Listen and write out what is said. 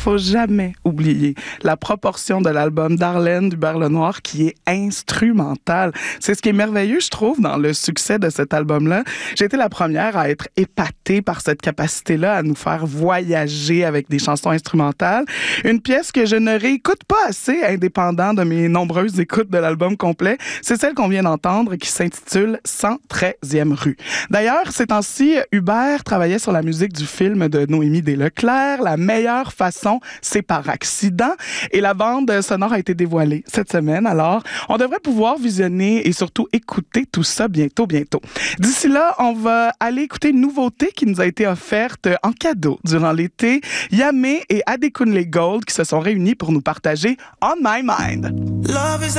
faut jamais oublier la proportion de l'album d'Arlène Dubert-Lenoir qui est instrumentale. C'est ce qui est merveilleux, je trouve, dans le succès de cet album-là. J'ai été la première à être épatée par cette capacité-là à nous faire voyager avec des chansons instrumentales. Une pièce que je ne réécoute pas assez, indépendant de mes nombreuses écoutes de l'album complet, c'est celle qu'on vient d'entendre qui s'intitule 113e rue. D'ailleurs, ces temps-ci, Hubert travaillait sur la musique du film de Noémie Desleclerc. La meilleure façon, c'est par accident. Et la bande sonore a été dévoilée cette semaine. Alors, on devrait pouvoir visionner et surtout écouter tout ça bientôt. D'ici là, on va aller écouter une nouveauté qui nous a été offerte en cadeau durant l'été. Yamé et Adekunle Gold qui se sont réunis pour nous partager On My Mind. Love is